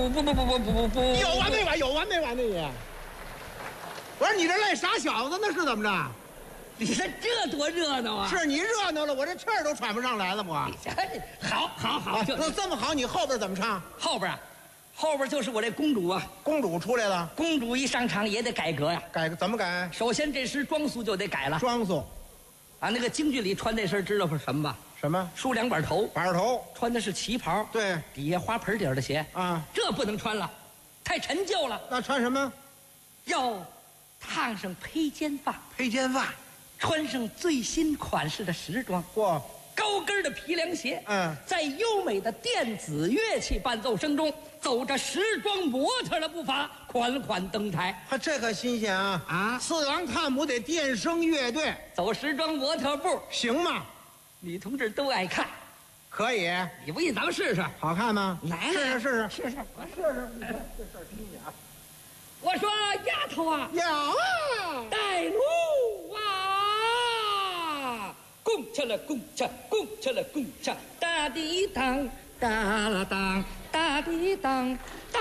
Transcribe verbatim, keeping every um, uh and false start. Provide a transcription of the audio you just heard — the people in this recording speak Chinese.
不不不不不不不不， 有完没完？有完没完呢你？我说你这赖傻小子那是怎么着？ 你看这多热闹啊！ 是你热闹了，我这气儿都喘不上来了，我。 好，好，好，就那这么好，你后边怎么唱？ 后边啊，后边就是我这公主啊。 公主出来了， 公主一上场也得改革呀。 改怎么改？ 首先这身装束就得改了。 装束啊，那个京剧里穿那身知道是什么吧？ 什么？ 梳两板头， 板头。 穿的是旗袍， 对， 底下花盆底儿的鞋啊， 这不能穿了，太陈旧了。 那穿什么？ 要烫上披肩发， 披肩发， 穿上最新款式的时装， 嚯， 高跟的皮凉鞋， 嗯， 在优美的电子乐器伴奏声中，走着时装模特的步伐，款款登台。 哈，这可新鲜啊！ 啊， 四郎探母得电声乐队， 走时装模特步， 行吗？ 女同志都爱看。 可以， 你不信咱们试试？ 好看吗？ 来试试试试试试。 我试试，你看这事儿新鲜啊！ 我说丫头啊， 有啊， 带路啊！拱起来，拱起，拱起来，拱起，哒滴当，哒啦当，哒滴当，哒